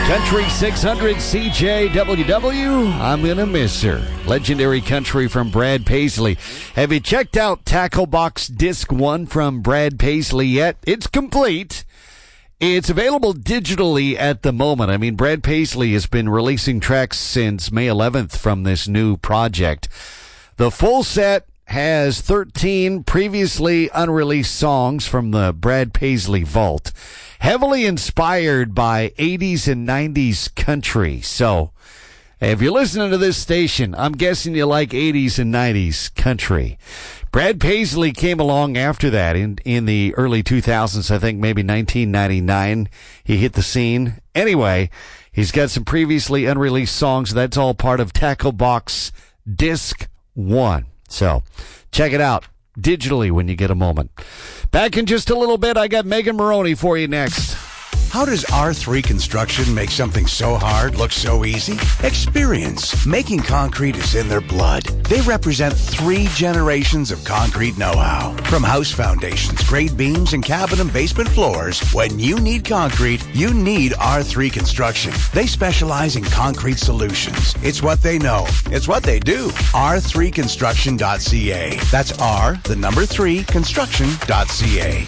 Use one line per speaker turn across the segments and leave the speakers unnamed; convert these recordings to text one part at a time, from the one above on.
Country 600 CJWW, I'm gonna miss her. Legendary country from Brad Paisley. Have you checked out Tackle Box Disc 1 from Brad Paisley yet? It's complete. It's available digitally at the moment. I mean, Brad Paisley has been releasing tracks since May 11th from this new project. The full set has 13 previously unreleased songs from the Brad Paisley vault, heavily inspired by 80s and 90s country. So, if you're listening to this station, I'm guessing you like 80s and 90s country. Brad Paisley came along after that in the early 2000s, I think maybe 1999. He hit the scene. Anyway, he's got some previously unreleased songs. That's all part of Tackle Box Disc 1. So, check it out digitally when you get a moment. Back in just a little bit, I got Megan Maroney for you next.
How does R3 Construction make something so hard look so easy? Experience. Making concrete is in their blood. They represent 3 generations of concrete know-how. From house foundations, grade beams, and cabin and basement floors, when you need concrete, you need R3 Construction. They specialize in concrete solutions. It's what they know. It's what they do. R3construction.ca. That's R3 construction.ca.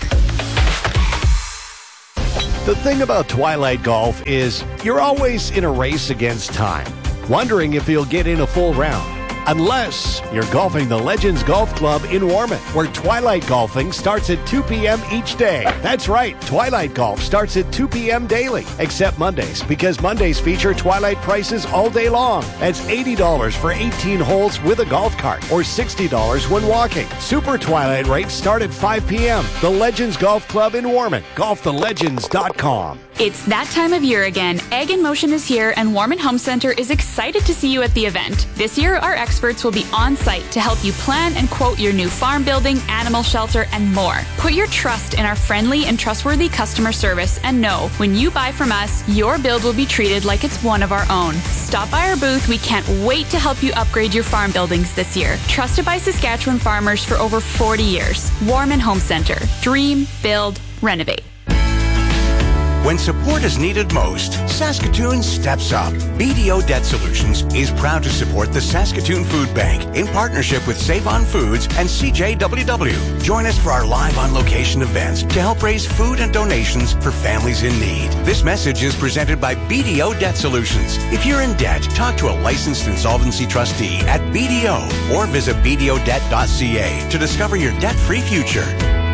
The thing about Twilight Golf is you're always in a race against time, wondering if you'll get in a full round. Unless you're golfing the Legends Golf Club in Warman, where Twilight Golfing starts at 2 p.m. each day. That's right, Twilight Golf starts at 2 p.m. daily, except Mondays, because Mondays feature Twilight prices all day long. That's $80 for 18 holes with a golf cart, or $60 when walking. Super Twilight rates start at 5 p.m. The Legends Golf Club in Warman. GolfTheLegends.com.
It's that time of year again. Egg in Motion is here, and Warman Home Center is excited to see you at the event. This year, our experts will be on site to help you plan and quote your new farm building, animal shelter, and more. Put your trust in our friendly and trustworthy customer service, and know when you buy from us, your build will be treated like it's one of our own. Stop by our booth. We can't wait to help you upgrade your farm buildings this year. Trusted by Saskatchewan farmers for over 40 years. Warman Home Center. Dream, build, renovate.
When support is needed most, Saskatoon steps up. BDO Debt Solutions is proud to support the Saskatoon Food Bank in partnership with Save On Foods and CJWW. Join us for our live on-location events to help raise food and donations for families in need. This message is presented by BDO Debt Solutions. If you're in debt, talk to a licensed insolvency trustee at BDO or visit bdodebt.ca to discover your debt-free future.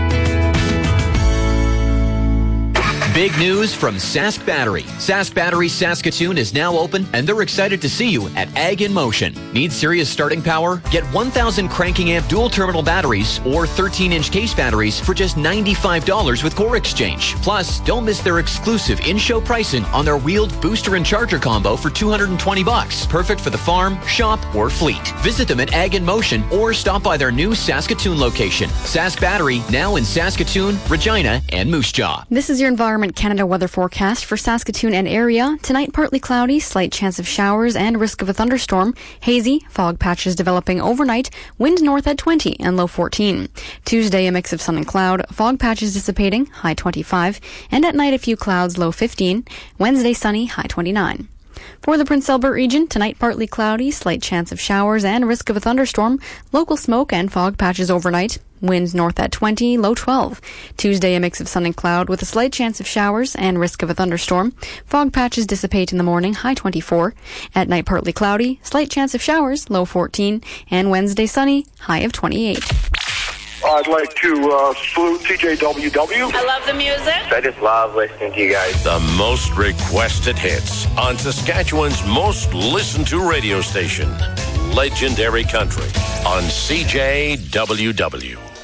Big news from Sask Battery. Sask Battery Saskatoon is now open, and they're excited to see you at Ag in Motion. Need serious starting power? Get 1,000 cranking amp dual terminal batteries or 13-inch case batteries for just $95 with Core Exchange. Plus, don't miss their exclusive in-show pricing on their wheeled booster and charger combo for $220. Perfect for the farm, shop, or fleet. Visit them at Ag in Motion or stop by their new Saskatoon location. Sask Battery, now in Saskatoon, Regina, and Moose Jaw.
This is your Environment Canada weather forecast for Saskatoon and area. Tonight, partly cloudy, slight chance of showers and risk of a thunderstorm. Hazy, fog patches developing overnight, wind north at 20 and low 14. Tuesday, a mix of sun and cloud, fog patches dissipating, high 25, and at night a few clouds, low 15. Wednesday, sunny, high 29. For the Prince Albert region, tonight partly cloudy, slight chance of showers and risk of a thunderstorm, local smoke and fog patches overnight, winds north at 20, low 12. Tuesday, a mix of sun and cloud with a slight chance of showers and risk of a thunderstorm. Fog patches dissipate in the morning, high 24. At night, partly cloudy, slight chance of showers, low 14. And Wednesday, sunny, high of 28.
I'd like to salute CJWW.
I love the music.
I just love listening to you guys.
The most requested hits on Saskatchewan's most listened to radio station, Legendary Country on CJWW.